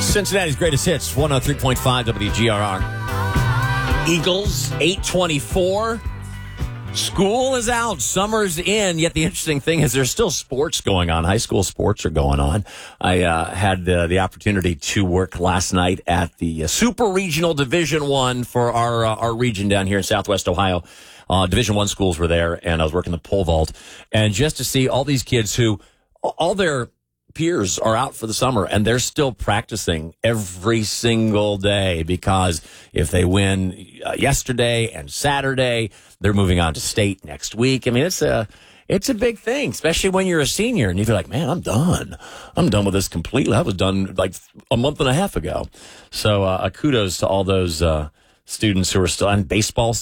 Cincinnati's greatest hits, 103.5 WGRR. Eagles, 8:24. School is out. Summer's in. Yet the interesting thing is there's still sports going on. High school sports are going on. I had the opportunity to work last night at the Super Regional Division I for our region down here in Southwest Ohio. Division I schools were there, and I was working the pole vault. And just to see all these kids who, all their peers are out for the summer, and they're still practicing every single day, because if they win yesterday and Saturday, they're moving on to state next week. I mean, it's a big thing, especially when you're a senior and you feel like, man, I'm done with this completely. I was done like a month and a half ago. So kudos to all those students who are still, and baseball